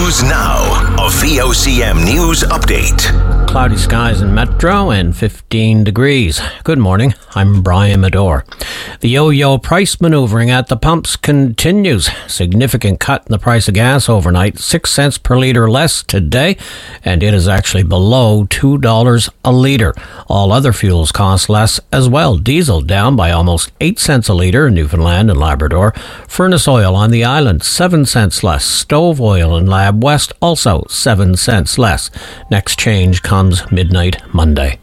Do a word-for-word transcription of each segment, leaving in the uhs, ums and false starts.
News Now, a V O C M News update. Cloudy skies in Metro and fifteen degrees. Good morning, I'm Brian Medore. The yo-yo price manoeuvring at the pumps continues. Significant cut in the price of gas overnight, six cents per litre less today, and it is actually below two dollars a litre. All other fuels cost less as well. Diesel down by almost eight cents a litre in Newfoundland and Labrador. Furnace oil on the island, seven cents less. Stove oil in Lab West, also seven cents less. Next change comes midnight Monday.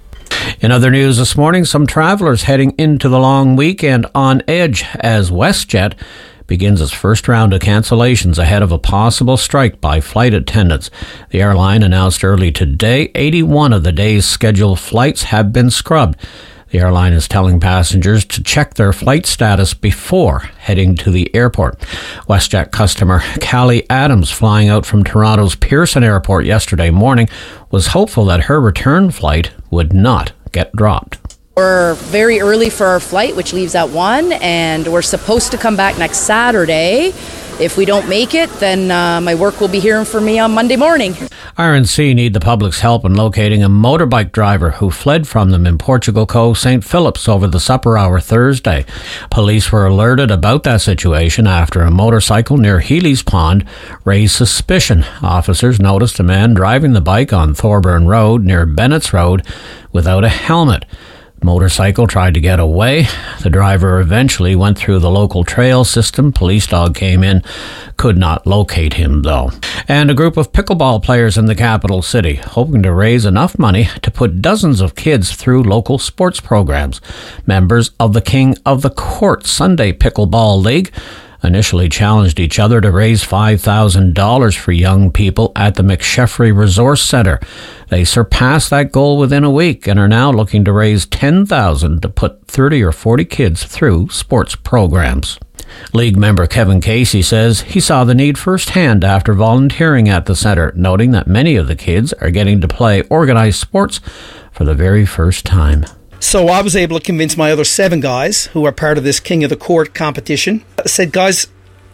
In other news this morning, some travellers heading into the long weekend on edge as WestJet begins its first round of cancellations ahead of a possible strike by flight attendants. The airline announced early today eighty-one of the day's scheduled flights have been scrubbed. The airline is telling passengers to check their flight status before heading to the airport. WestJet customer Callie Adams, flying out from Toronto's Pearson Airport yesterday morning, was hopeful that her return flight would not get dropped. We're very early for our flight, which leaves at one, and we're supposed to come back next Saturday. If we don't make it, then uh, my work will be hearing from me on Monday morning. R N C need the public's help in locating a motorbike driver who fled from them in Portugal Cove, Saint Philip's over the supper hour Thursday. Police were alerted about that situation after a motorcycle near Healy's Pond raised suspicion. Officers noticed a man driving the bike on Thorburn Road near Bennett's Road without a helmet. Motorcycle tried to get away. The driver eventually went through the local trail system. Police dog came in, could not locate him though. And a group of pickleball players in the capital city hoping to raise enough money to put dozens of kids through local sports programs. Members of the King of the Court Sunday Pickleball League initially challenged each other to raise five thousand dollars for young people at the McSheffrey Resource Centre. They surpassed that goal within a week and are now looking to raise ten thousand dollars to put thirty or forty kids through sports programs. League member Kevin Casey says he saw the need firsthand after volunteering at the centre, noting that many of the kids are getting to play organised sports for the very first time. So I was able to convince my other seven guys who are part of this King of the Court competition. I said, guys,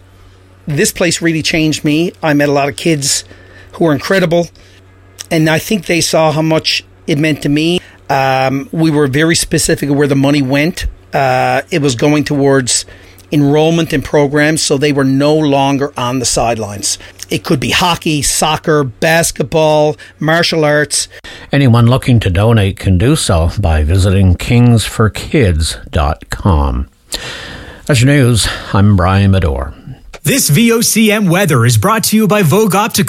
this place really changed me. I met a lot of kids who were incredible, and I think they saw how much it meant to me. Um, we were very specific of where the money went. Uh, it was going towards enrollment in programs, so they were no longer on the sidelines. It could be hockey, soccer, basketball, martial arts. Anyone looking to donate can do so by visiting kings for kids dot com. That's your news. I'm Brian Medore. This V O C M weather is brought to you by Vogue Optical.